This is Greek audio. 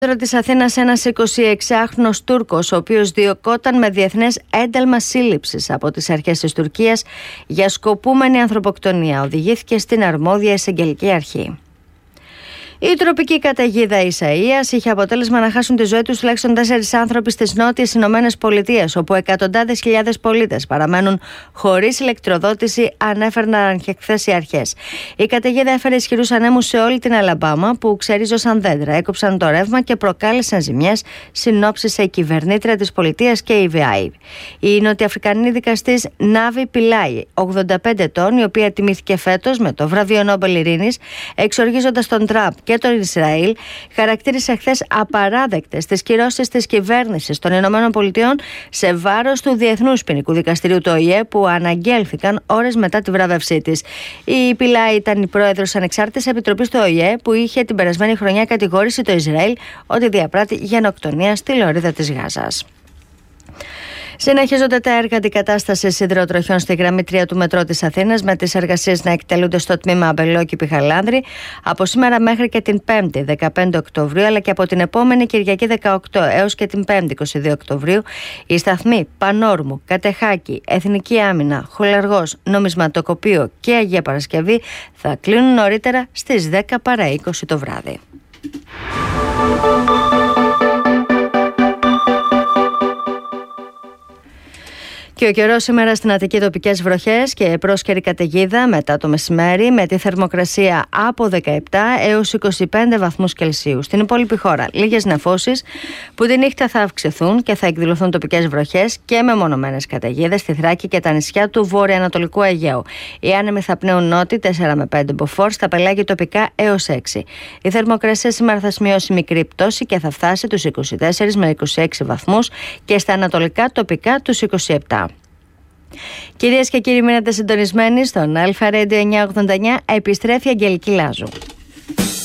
Της Αθήνας ένας 26χρονος Τούρκος, ο οποίος διωκόταν με διεθνές ένταλμα σύλληψης από τις αρχές της Τουρκίας για σκοπούμενη ανθρωποκτονία, οδηγήθηκε στην αρμόδια εισαγγελική αρχή. Η τροπική καταιγίδα Ισαΐας είχε αποτέλεσμα να χάσουν τη ζωή τους τουλάχιστον 4 άνθρωποι στις νότιες Ηνωμένες Πολιτείες, όπου εκατοντάδες χιλιάδες πολίτες παραμένουν χωρίς ηλεκτροδότηση, ανέφεραν και χθες οι αρχές. Η καταιγίδα έφερε ισχυρούς ανέμους σε όλη την Αλαμπάμα, που ξερίζωσαν δέντρα, έκοψαν το ρεύμα και προκάλεσαν ζημιές, συνόψισε η κυβερνήτρια της πολιτείας και η ΒΑΗ. Η νοτιοαφρικανή δικαστής Νάβη Πιλάι, 85 ετών, η οποία τιμήθηκε φέτος με το βραβείο Νόμπελ Ειρήνης, εξοργίζοντας τον Τραμπ και το Ισραήλ, χαρακτήρισε χθες απαράδεκτες τις κυρώσεις της κυβέρνησης των ΗΠΑ σε βάρος του Διεθνούς Ποινικού Δικαστηρίου του ΟΗΕ, που αναγγέλθηκαν ώρες μετά τη βράβευσή της. Η Πιλάι ήταν η πρόεδρος ανεξάρτητης επιτροπής του ΟΗΕ, που είχε την περασμένη χρονιά κατηγόρησε το Ισραήλ ότι διαπράττει γενοκτονία στη λωρίδα της Γάζας. Συνεχίζονται τα έργα αντικατάστασης σιδηροτροχιών στη γραμμή 3 του μετρό της Αθήνας, με τις εργασίες να εκτελούνται στο τμήμα Αμπελόκηπη-Χαλάνδρη από σήμερα μέχρι και την 5η 15 Οκτωβρίου, αλλά και από την επόμενη Κυριακή 18 έως και την 5η 22 Οκτωβρίου. Οι σταθμοί Πανόρμου, Κατεχάκη, Εθνική Άμυνα, Χολαργός, Νομισματοκοπείο και Αγία Παρασκευή θα κλείνουν νωρίτερα στις 10 παρά 20 το βράδυ. Και ο καιρός σήμερα στην Αττική, τοπικές βροχές και πρόσκαιρη καταιγίδα μετά το μεσημέρι, με τη θερμοκρασία από 17 έως 25 βαθμούς Κελσίου. Στην υπόλοιπη χώρα λίγες νεφώσεις που τη νύχτα θα αυξηθούν και θα εκδηλωθούν τοπικές βροχές και μεμονωμένες καταιγίδες στη Θράκη και τα νησιά του βορειοανατολικού Αιγαίου. Οι άνεμοι θα πνέουν νότι 4 με 5 μποφόρ, στα πελάγια τοπικά έως 6. Η θερμοκρασία σήμερα θα σημειώσει μικρή πτώση και θα φτάσει τους 24 με 26 βαθμούς και στα ανατολικά τοπικά τους 27. Κυρίες και κύριοι, μείνετε συντονισμένοι στον Αλφα Radio 989. Επιστρέφει η Αγγελική Λάζου.